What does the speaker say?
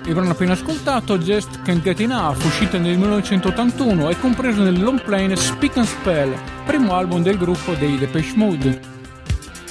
Il brano appena ascoltato, Just Can't Get Enough, uscito nel 1981, è compreso nel long play Speak and Spell, primo album del gruppo dei Depeche Mode.